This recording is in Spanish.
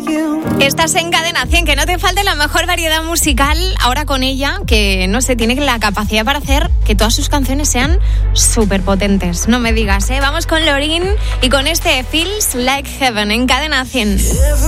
Estás en Cadena 100, que no te falte la mejor variedad musical. Ahora con ella, que no sé, tiene la capacidad para hacer que todas sus canciones sean súper potentes. No me digas, ¿eh? Vamos con Lorin y con este Feels Like Heaven en Cadena 100.